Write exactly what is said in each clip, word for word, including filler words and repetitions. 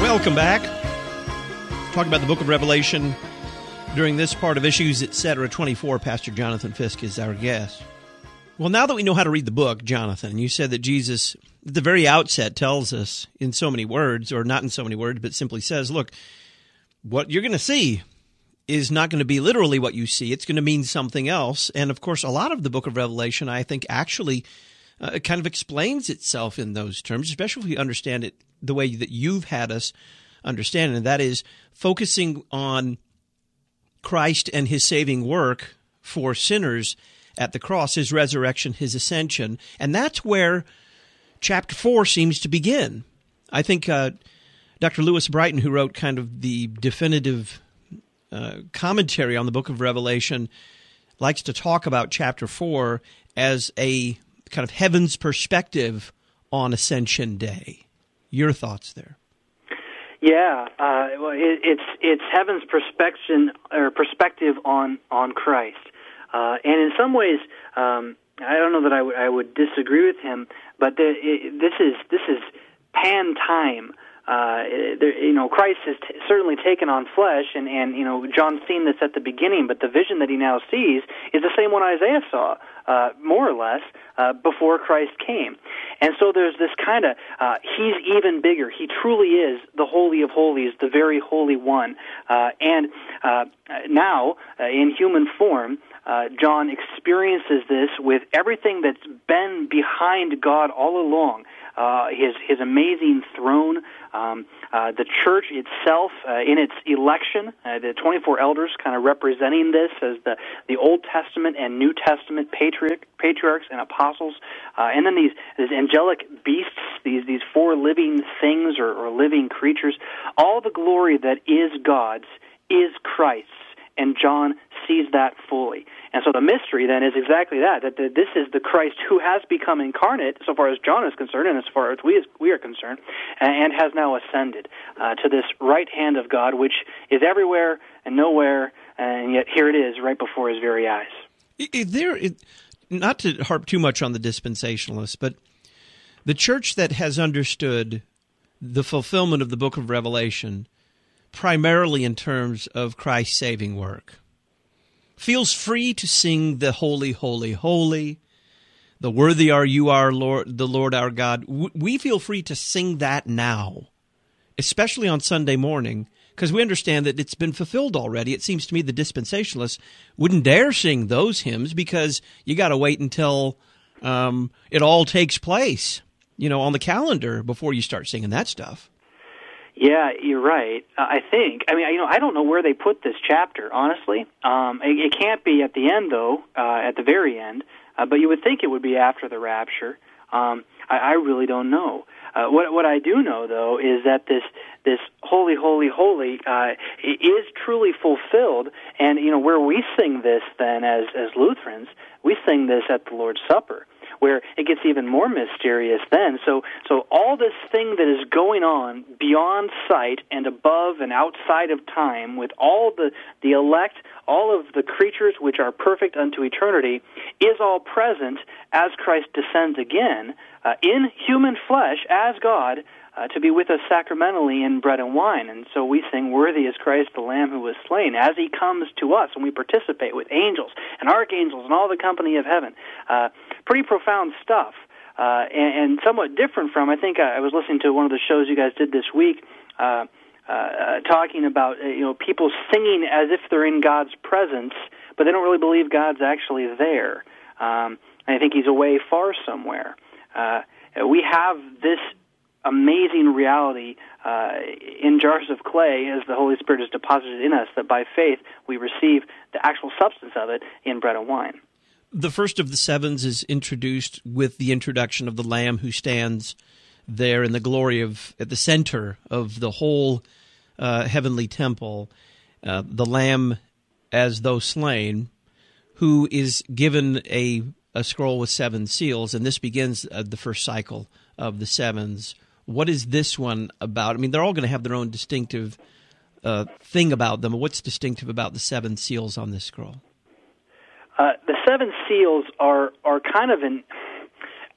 Welcome back. Talking about the book of Revelation during this part of Issues Etc. twenty-four. Pastor Jonathan Fisk is our guest. Well, now that we know how to read the book, Jonathan, you said that Jesus, at the very outset, tells us in so many words, or not in so many words, but simply says, look, what you're going to see is not going to be literally what you see. It's going to mean something else. And, of course, a lot of the book of Revelation, I think, actually uh, kind of explains itself in those terms, especially if you understand it the way that you've had us understand it, and that is focusing on Christ and his saving work for sinners at the cross, his resurrection, his ascension. And that's where chapter four seems to begin. I think uh, Doctor Lewis Brighton, who wrote kind of the definitive uh, commentary on the book of Revelation, likes to talk about chapter four as a kind of heaven's perspective on Ascension Day. Your thoughts there? Yeah, uh, well, it, it's it's heaven's perspective or perspective on on Christ, uh, and in some ways, um, I don't know that I, w- I would disagree with him, but the, it, this is this is pan time. Uh, there, you know, Christ has t- certainly taken on flesh, and, and you know, John's seen this at the beginning, but the vision that he now sees is the same one Isaiah saw, uh, more or less, uh, before Christ came. And so there's this kind of, uh, he's even bigger. He truly is the Holy of Holies, the very Holy One. Uh, and uh, now, uh, in human form, uh, John experiences this with everything that's been behind God all along. Uh, his his amazing throne, um, uh, the church itself uh, in its election, uh, the twenty-four elders kind of representing this as the, the Old Testament and New Testament patriarch, patriarchs and apostles, uh, and then these, these angelic beasts, these these four living things or, or living creatures. All the glory that is God's is Christ's, and John sees that fully. And so the mystery then is exactly that, that this is the Christ who has become incarnate, so far as John is concerned, and as far as we, as we are concerned, and has now ascended uh, to this right hand of God, which is everywhere and nowhere, and yet here it is right before his very eyes. Is there, it, not to harp too much on the dispensationalists, but the church that has understood the fulfillment of the book of Revelation primarily in terms of Christ's saving work feels free to sing the holy, holy, holy, the worthy are you, our Lord, the Lord our God. We feel free to sing that now, especially on Sunday morning, because we understand that it's been fulfilled already. It seems to me the dispensationalists wouldn't dare sing those hymns because you got to wait until um, it all takes place, you know, on the calendar before you start singing that stuff. Yeah, you're right. Uh, I think. I mean, you know, I don't know where they put this chapter, honestly. Um, it, it can't be at the end, though, uh, at the very end. Uh, but you would think it would be after the rapture. Um, I, I really don't know. Uh, what what I do know, though, is that this this holy, holy, holy uh, is truly fulfilled. And you know, where we sing this, then, as as Lutherans, we sing this at the Lord's Supper, where it gets even more mysterious then. So so all this thing that is going on beyond sight and above and outside of time, with all the, the elect, all of the creatures which are perfect unto eternity, is all present as Christ descends again uh, in human flesh as God, Uh, to be with us sacramentally in bread and wine. And so we sing, worthy is Christ the Lamb who was slain, as he comes to us, and we participate with angels and archangels and all the company of heaven. Uh, pretty profound stuff, uh, and, and somewhat different from, I think I was listening to one of the shows you guys did this week, uh, uh, talking about, uh, you know, people singing as if they're in God's presence, but they don't really believe God's actually there. Um, and I think he's away far somewhere. Uh, we have this amazing reality uh, in jars of clay as the Holy Spirit is deposited in us, that by faith we receive the actual substance of it in bread and wine. The first of the sevens is introduced with the introduction of the Lamb who stands there in the glory of, at the center of the whole uh, heavenly temple, uh, the Lamb as though slain, who is given a, a scroll with seven seals, and this begins uh, the first cycle of the sevens. What is this one about? I mean, they're all going to have their own distinctive uh, thing about them. What's distinctive about the seven seals on this scroll? Uh, the seven seals are are kind of an,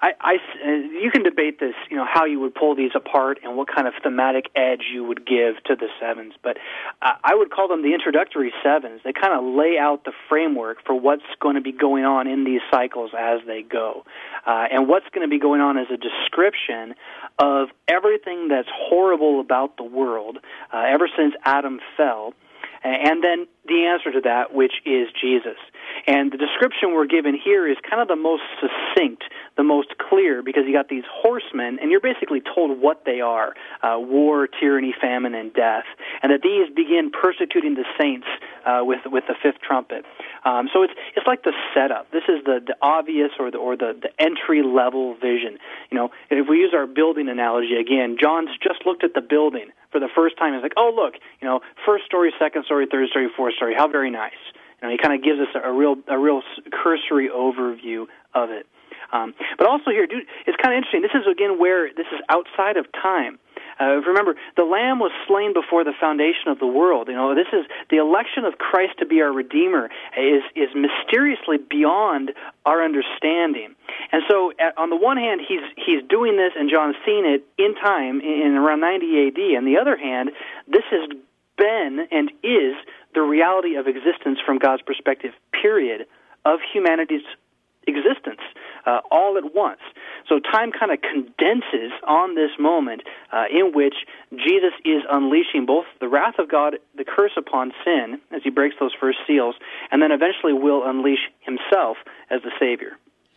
I, I, you can debate this, you know, how you would pull these apart and what kind of thematic edge you would give to the sevens. But uh, I would call them the introductory sevens. They kind of lay out the framework for what's going to be going on in these cycles as they go. Uh, and what's going to be going on is a description of everything that's horrible about the world uh, ever since Adam fell. And then the answer to that, which is Jesus. And the description we're given here is kind of the most succinct, the most clear, because you got these horsemen, and you're basically told what they are, uh, war, tyranny, famine, and death, and that these begin persecuting the saints uh, with with the fifth trumpet. Um, so it's it's like the setup. This is the, the obvious or the or the, the entry-level vision. You know, if we use our building analogy again, John's just looked at the building for the first time. He's like, oh, look, you know, first story, second story, third story, fourth story. How very nice. You know, he kind of gives us a, a real a real cursory overview of it. Um, but also here, dude, it's kind of interesting. This is, again, where this is outside of time. Uh, remember, the Lamb was slain before the foundation of the world. You know, this is the election of Christ to be our Redeemer is is mysteriously beyond our understanding. And so, at, on the one hand, he's he's doing this, and John's seen it in time, in, in around ninety A D. On the other hand, this has been and is the reality of existence from God's perspective, period, of humanity's existence, uh, all at once. So time kind of condenses on this moment uh, in which Jesus is unleashing both the wrath of God, the curse upon sin, as he breaks those first seals, and then eventually will unleash himself as the Savior.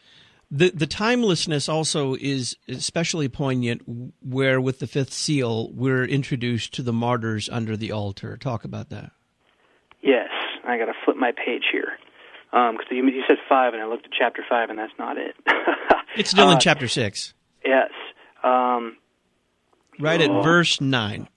The the timelessness also is especially poignant where with the fifth seal we're introduced to the martyrs under the altar. Talk about that. Yes, I got to flip my page here. Because um, you, you said five, and I looked at chapter five, and that's not it. It's still uh, in chapter six. Yes. Um, right oh, at verse nine.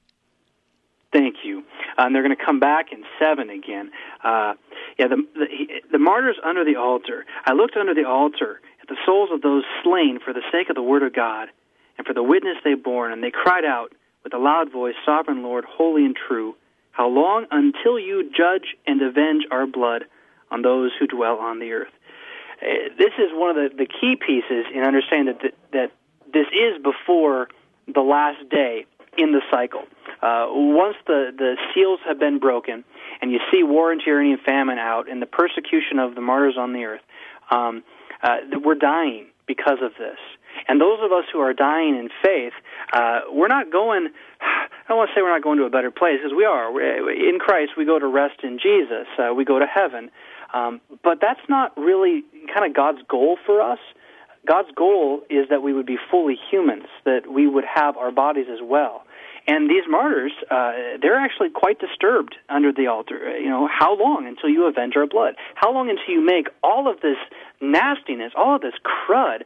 Thank you. Um, they're going to come back in seven again. Uh, yeah, the, the the martyrs under the altar. I looked under the altar at the souls of those slain for the sake of the word of God and for the witness they bore, and they cried out with a loud voice, Sovereign Lord, holy and true, how long until you judge and avenge our blood on those who dwell on the earth? Uh, this is one of the, the key pieces in understanding that, that this is before the last day in the cycle. Uh, once the, the seals have been broken and you see war and tyranny and famine out and the persecution of the martyrs on the earth, um, uh, we're dying because of this. And those of us who are dying in faith, uh, we're not going, I don't want to say we're not going to a better place, because we are. In Christ, we go to rest in Jesus. Uh, we go to heaven. Um, but that's not really kind of God's goal for us. God's goal is that we would be fully humans, that we would have our bodies as well. And these martyrs, uh, they're actually quite disturbed under the altar. You know, how long until you avenge our blood? How long until you make all of this nastiness, all of this crud,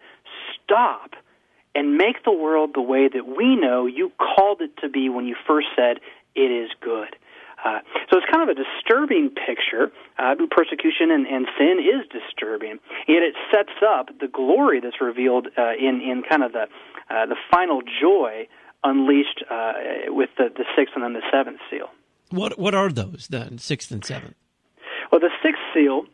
stop and make the world the way that we know you called it to be when you first said it is good? Uh, so it's kind of a disturbing picture. Uh, persecution and, and sin is disturbing, yet it sets up the glory that's revealed uh, in in kind of the uh, the final joy unleashed uh, with the, the sixth and then the seventh seal. What what are those then, sixth and seventh? Well, the sixth seal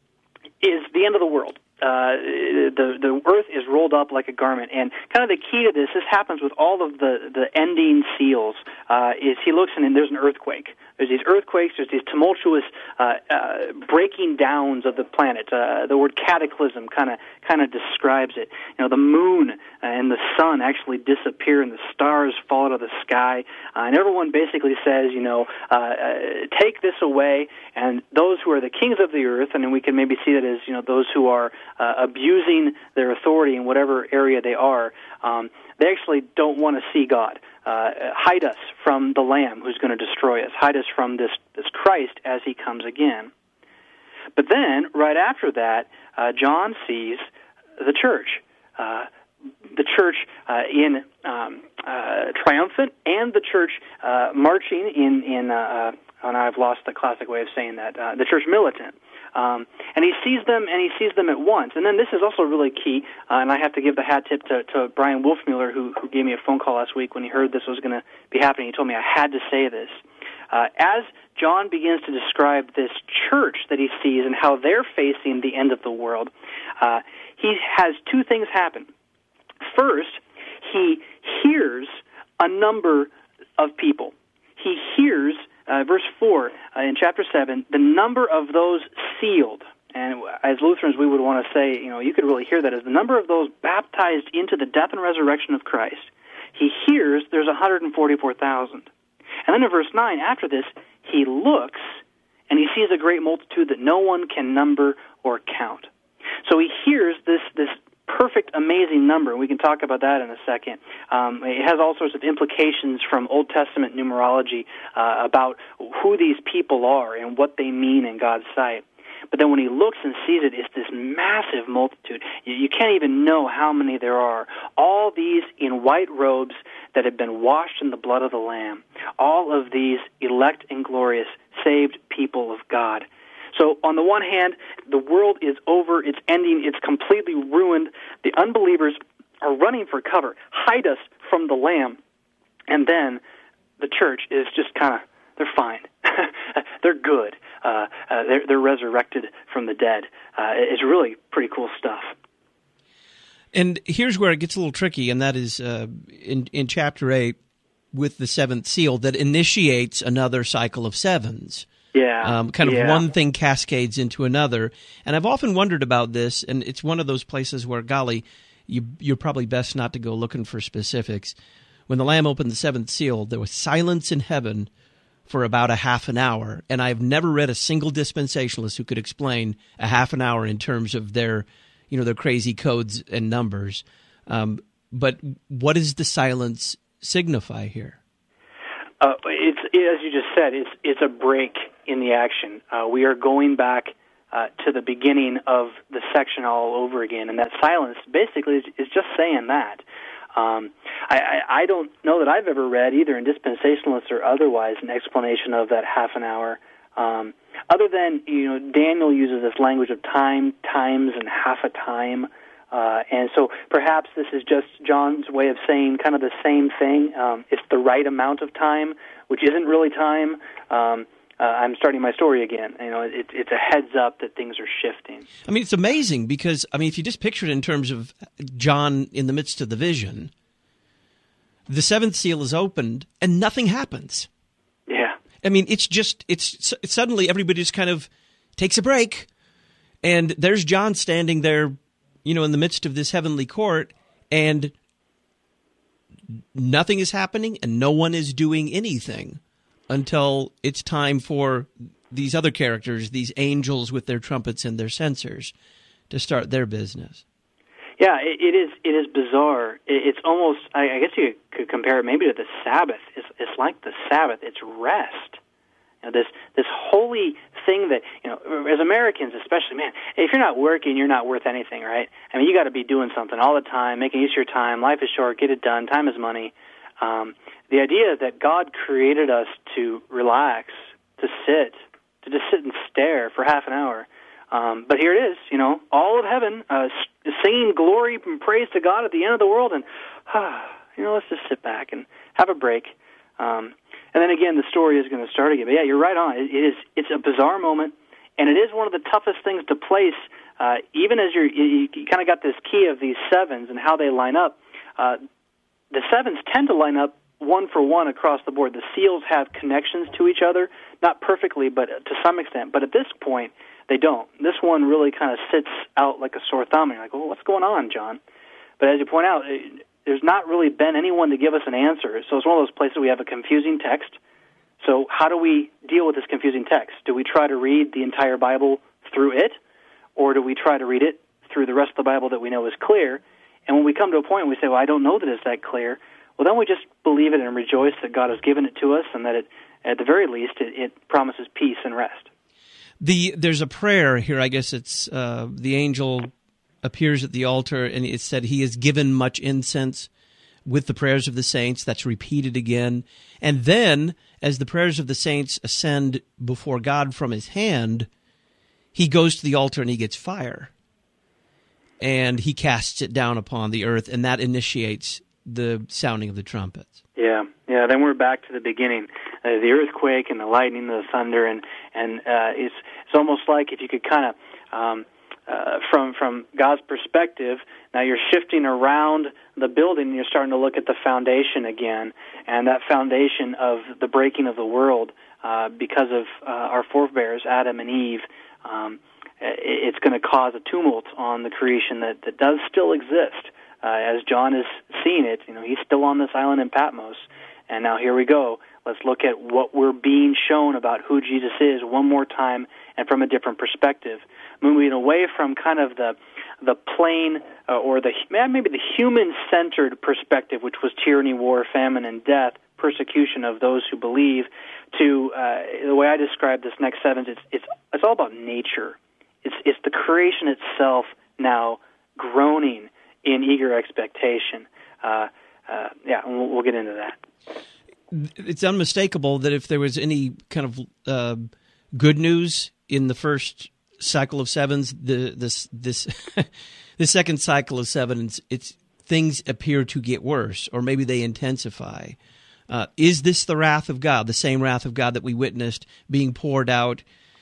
is the end of the world. Uh, the the earth is rolled up like a garment, and kind of the key to this, this happens with all of the, the ending seals, uh, is he looks and there's an earthquake. There's these earthquakes, there's these tumultuous uh, uh, breaking downs of the planet. Uh, the word cataclysm kind of kind of describes it. You know, the moon and the sun actually disappear, and the stars fall out of the sky, uh, and everyone basically says, you know, uh, uh, take this away, and those who are the kings of the earth, and then we can maybe see that as, you know, those who are uh, abusing their authority in whatever area they are, um, they actually don't want to see God. Uh, hide us from the Lamb who's going to destroy us. Hide us from this, this Christ as he comes again. But then, right after that, uh, John sees the church. Uh, the church uh, in um, uh, triumphant, and the church uh, marching in, in uh, uh, and I've lost the classic way of saying that, uh, the church militant. Um, and he sees them, and he sees them at once. And then this is also really key, uh, and I have to give the hat tip to, to Brian Wolfmueller, who, who gave me a phone call last week when he heard this was going to be happening. He told me I had to say this. Uh, as John begins to describe this church that he sees and how they're facing the end of the world, uh, he has two things happen. First, he hears a number of people. He hears, uh, verse four uh, in chapter seven, the number of those sealed. And as Lutherans, we would want to say, you know, you could really hear that as the number of those baptized into the death and resurrection of Christ. He hears there's one hundred forty-four thousand. And then in verse nine, after this, he looks, and he sees a great multitude that no one can number or count. So he hears this this perfect, amazing number, and we can talk about that in a second. Um, it has all sorts of implications from Old Testament numerology uh, about who these people are and what they mean in God's sight. But then when he looks and sees it, it's this massive multitude. You, you can't even know how many there are. All these in white robes that have been washed in the blood of the Lamb. All of these elect and glorious, saved people of God. So on the one hand, the world is over, it's ending, it's completely ruined. The unbelievers are running for cover. Hide us from the Lamb. And then the church is just kind of, they're fine. They're good. Uh, uh, they're, they're resurrected from the dead. Uh, it's really pretty cool stuff. And here's where it gets a little tricky, and that is uh, in, in chapter eight with the seventh seal that initiates another cycle of sevens. Yeah. Um, kind of yeah. one thing cascades into another. And I've often wondered about this, and it's one of those places where, golly, you, you're probably best not to go looking for specifics. When the Lamb opened the seventh seal, there was silence in heaven for about a half an hour, and I've never read a single dispensationalist who could explain a half an hour in terms of their, you know, their crazy codes and numbers. Um, but what does the silence signify here? Uh, it's as you just said. It's it's a break in the action. Uh, we are going back uh, to the beginning of the section all over again, and that silence basically is, is just saying that. Um, I, I, I don't know that I've ever read, either in dispensationalists or otherwise, an explanation of that half an hour. Um, other than, you know, Daniel uses this language of time, times, and half a time. Uh, and so perhaps this is just John's way of saying kind of the same thing. Um, it's the right amount of time, which isn't really time. Um, uh, I'm starting my story again. You know, it, it's a heads up that things are shifting. I mean, it's amazing because, I mean, if you just picture it in terms of John in the midst of the vision, the seventh seal is opened and nothing happens. Yeah. I mean, it's just, it's, it's suddenly everybody just kind of takes a break, and there's John standing there, you know, in the midst of this heavenly court, and nothing is happening and no one is doing anything until it's time for these other characters, these angels with their trumpets and their censers, to start their business. Yeah, it, it is. It is bizarre. It, it's almost. I, I guess you could compare it maybe to the Sabbath. It's, it's like the Sabbath. It's rest. You know, this this holy thing that, you know, as Americans especially, man, if you're not working, you're not worth anything, right? I mean, you got to be doing something all the time, making use of your time. Life is short. Get it done. Time is money. Um, the idea that God created us to relax, to sit, to just sit and stare for half an hour. Um, but here it is, you know, all of heaven uh, singing glory and praise to God at the end of the world, and uh, you know, let's just sit back and have a break. Um, and then again, the story is going to start again. But yeah, you're right on. It, it is. It's a bizarre moment, and it is one of the toughest things to place. Uh, even as you're, you, you kind of got this key of these sevens and how they line up. Uh, the sevens tend to line up one for one across the board. The seals have connections to each other, not perfectly, but to some extent. But at this point, they don't. This one really kind of sits out like a sore thumb. And you're like, well, what's going on, John? But as you point out, it, there's not really been anyone to give us an answer. So it's one of those places we have a confusing text. So how do we deal with this confusing text? Do we try to read the entire Bible through it, or do we try to read it through the rest of the Bible that we know is clear? And when we come to a point and we say, well, I don't know that it's that clear, well, then we just believe it and rejoice that God has given it to us, and that it, at the very least, it, it promises peace and rest. The There's a prayer here. I guess it's uh, the angel appears at the altar, and it said he has given much incense with the prayers of the saints. That's repeated again. And then, as the prayers of the saints ascend before God from his hand, he goes to the altar and he gets fire. And he casts it down upon the earth, and that initiates the sounding of the trumpets. Yeah, yeah. Then we're back to the beginning, uh, the earthquake and the lightning, the thunder, and and uh, it's it's almost like if you could kind of um, uh, from from God's perspective, now you're shifting around the building and you're starting to look at the foundation again, and that foundation of the breaking of the world uh, because of uh, our forebears, Adam and Eve. Um, it's going to cause a tumult on the creation that, that does still exist. Uh, as John is seeing it, you know, he's still on this island in Patmos. And now here we go. Let's look at what we're being shown about who Jesus is one more time and from a different perspective. Moving away from kind of the the plain uh, or the maybe the human-centered perspective, which was tyranny, war, famine, and death, persecution of those who believe, to uh, the way I describe this next seven, it's it's it's all about nature. It's it's the creation itself now groaning in eager expectation. Uh, uh, yeah, and we'll, we'll get into that. It's unmistakable that if there was any kind of uh, good news in the first cycle of sevens, the this this the second cycle of sevens, it's things appear to get worse, or maybe they intensify. Uh, is this the wrath of God, the same wrath of God that we witnessed being poured out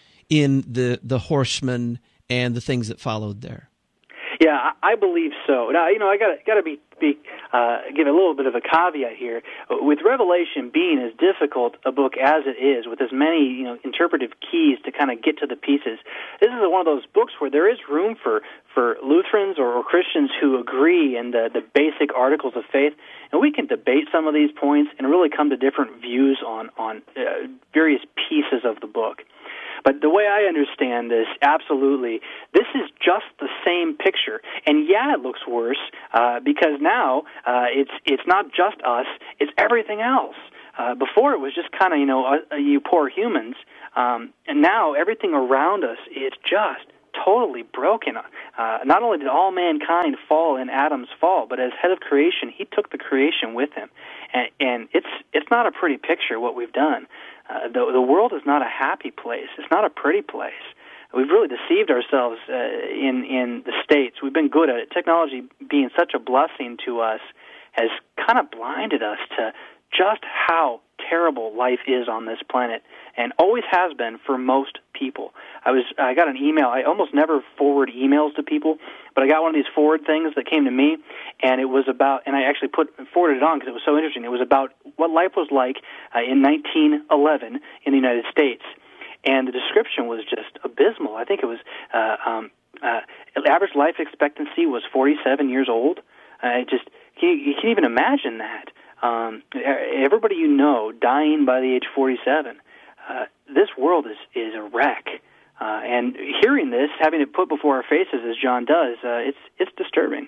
in the the horsemen and the things that followed there? Yeah, I believe so. Now, you know, I got got to be, be uh, give a little bit of a caveat here. With Revelation being as difficult a book as it is, with as many you know interpretive keys to kind of get to the pieces, this is one of those books where there is room for for Lutherans or, or Christians who agree in the the basic articles of faith, and we can debate some of these points and really come to different views on on uh, various pieces of the book. But the way I understand this, absolutely, this is just the same picture. And yeah, it looks worse uh, because now uh, it's it's not just us, it's everything else. Uh, before it was just kind of, you know, uh, you poor humans. Um, and now everything around us is just totally broken. Uh, not only did all mankind fall in Adam's fall, but as head of creation, he took the creation with him. And, and it's it's not a pretty picture what we've done. Uh, the, the world is not a happy place. It's not a pretty place. We've really deceived ourselves uh, in in the States. We've been good at it. Technology being such a blessing to us has kind of blinded us to just how terrible life is on this planet, and always has been for most people. I was I got an email. I almost never forward emails to people, but I got one of these forward things that came to me, and it was about, and I actually put forwarded it on because it was so interesting. It was about what life was like uh, in nineteen eleven in the United States, and the description was just abysmal. I think it was uh, um, uh, average life expectancy was forty-seven years old. I just you, you can't even imagine that. Um, everybody you know dying by the age forty-seven. Uh, this world is, is a wreck. Uh, and hearing this, having it put before our faces as John does, uh, it's it's disturbing.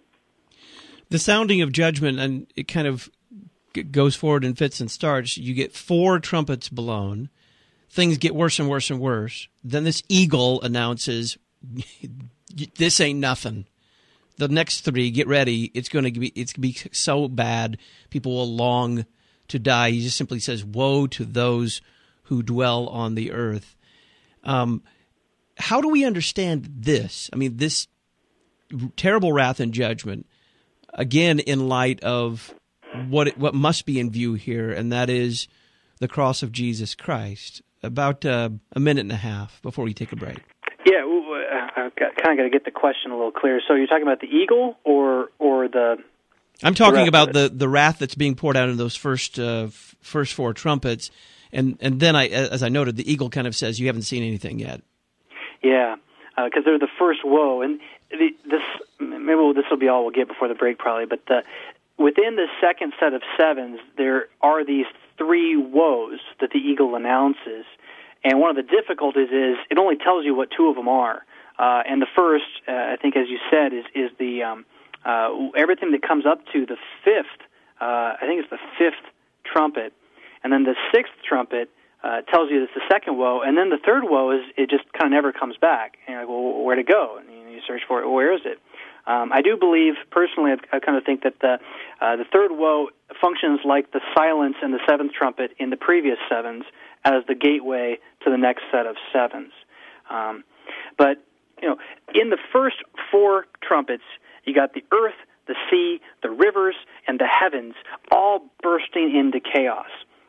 The sounding of judgment, and it kind of goes forward in fits and starts. You get four trumpets blown. Things get worse and worse and worse. Then this eagle announces, this ain't nothing. The next three, get ready. It's going to be it's going to be so bad, people will long to die. He just simply says, "Woe to those who dwell on the earth." Um, how do we understand this? I mean, this terrible wrath and judgment, again, in light of what it, what must be in view here, and that is the cross of Jesus Christ. About uh, a minute and a half before we take a break. Yeah, I've got, kind of got to get the question a little clearer. So you're talking about the eagle or or the... I'm talking the about the, the wrath that's being poured out in those first uh, f- first four trumpets. And and then, I, as I noted, the eagle kind of says, you haven't seen anything yet. Yeah, because uh, they're the first woe. And the, this maybe we'll, this will be all we'll get before the break probably. But the, within the second set of sevens, there are these three woes that the eagle announces. And one of the difficulties is it only tells you what two of them are. Uh, and the first, uh, I think, as you said, is is the um, uh, everything that comes up to the fifth. Uh, I think it's the fifth trumpet, and then the sixth trumpet uh, tells you it's the second woe, and then the third woe is it just kind of never comes back. And you're like, well, where'd it go? And you, you search for it. Well, where is it? Um, I do believe, personally, I, I kind of think that the uh, the third woe functions like the silence in the seventh trumpet in the previous sevens as the gateway to the next set of sevens. Um, but, you know, in the first four trumpets, you got the earth, the sea, the rivers, and the heavens all bursting into chaos.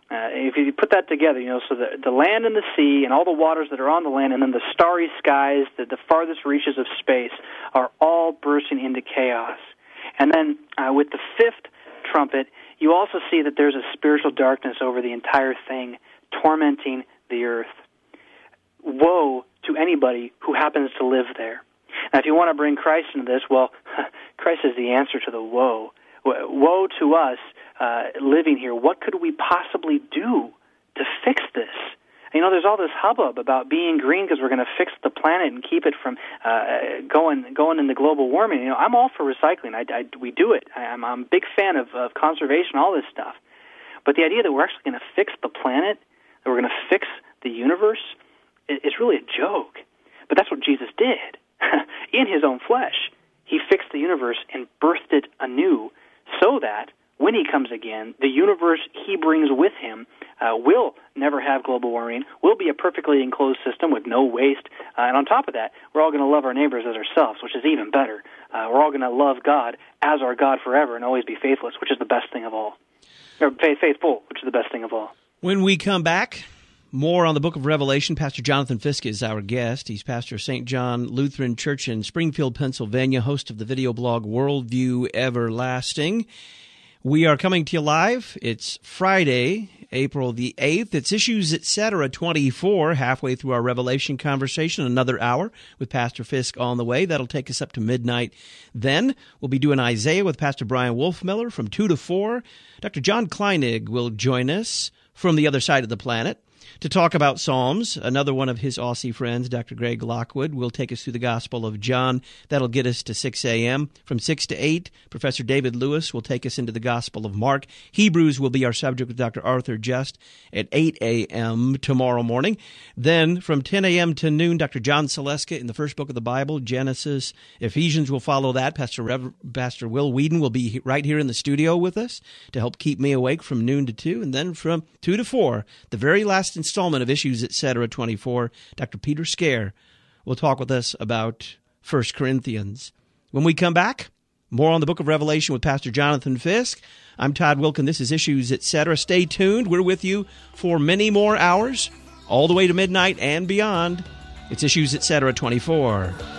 Uh, if you put that together, you know, so the, the land and the sea and all the waters that are on the land and then the starry skies, the, the farthest reaches of space are all bursting into chaos. And then uh, with the fifth trumpet, you also see that there's a spiritual darkness over the entire thing, tormenting the earth. Woe to anybody who happens to live there. Now, if you want to bring Christ into this, well, Christ is the answer to the woe. Woe to us uh, living here. What could we possibly do to fix this? You know, there's all this hubbub about being green because we're going to fix the planet and keep it from uh, going going into global warming. You know, I'm all for recycling. I, I, we do it. I, I'm, I'm a big fan of, of conservation, all this stuff. But the idea that we're actually going to fix the planet, that we're going to fix the universe, it, it's really a joke. But that's what Jesus did. In his own flesh, he fixed the universe and birthed it anew so that when he comes again, the universe he brings with him uh, will never have global warming, will be a perfectly enclosed system with no waste, uh, and on top of that, we're all going to love our neighbors as ourselves, which is even better. Uh, we're all going to love God as our God forever and always be faithless, which is the best thing of all. Or faithful, which is the best thing of all. When we come back, more on the Book of Revelation. Pastor Jonathan Fisk is our guest. He's pastor of Saint John Lutheran Church in Springfield, Pennsylvania, host of the video blog Worldview Everlasting. We are coming to you live. It's Friday, April the eighth. It's Issues Etc. twenty-four, halfway through our Revelation conversation, another hour with Pastor Fisk on the way. That'll take us up to midnight. Then we'll be doing Isaiah with Pastor Brian Wolfmiller from two to four. Doctor John Kleinig will join us from the other side of the planet to talk about Psalms. Another one of his Aussie friends, Doctor Greg Lockwood, will take us through the Gospel of John. That'll get us to six a.m. From six to eight, Professor David Lewis will take us into the Gospel of Mark. Hebrews will be our subject with Doctor Arthur Just at eight a.m. tomorrow morning. Then from ten a.m. to noon, Doctor John Saleska in the first book of the Bible, Genesis. Ephesians will follow that. Pastor Rev- Pastor Will Whedon will be right here in the studio with us to help keep me awake from noon to two. And then from two to four, the very last installment of Issues Etc. twenty-four, Doctor Peter Scare will talk with us about First Corinthians. When we come back, more on the Book of Revelation with Pastor Jonathan Fisk. I'm Todd Wilkin. This is Issues Etc. Stay tuned. We're with you for many more hours, all the way to midnight and beyond. It's Issues Etc. twenty-four.